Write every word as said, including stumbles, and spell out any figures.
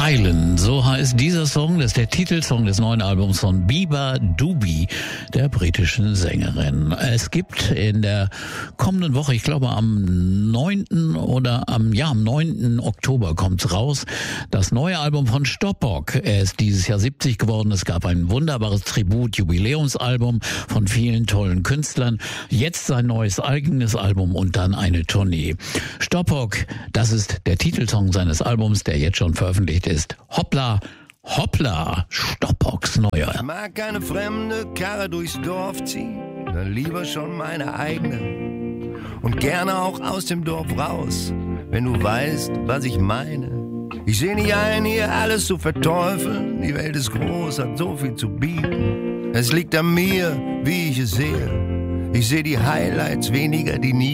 Teilen, so heißt dieser Song, das ist der Titelsong des neuen Albums von Biba Dubi, der britischen Sängerin. Es gibt in der kommenden Woche, ich glaube am neunten oder am, ja, am neunten Oktober kommt's raus, das neue Album von Stoppock. Er ist dieses Jahr siebzig geworden, es gab ein wunderbares Tribut-Jubiläumsalbum von vielen tollen Künstlern, jetzt sein neues eigenes Album und dann eine Tournee. Stoppock, das ist der Titelsong seines Albums, der jetzt schon veröffentlicht ist. Hoppla, hoppla, Stoppocks neuer. Ich mag keine fremde Karre durchs Dorf ziehen, dann lieber schon meine eigene. Und gerne auch aus dem Dorf raus, wenn du weißt, was ich meine. Ich seh nicht ein, hier alles zu verteufeln, die Welt ist groß, hat so viel zu bieten. Es liegt an mir, wie ich es sehe. Ich seh die Highlights, weniger die nie.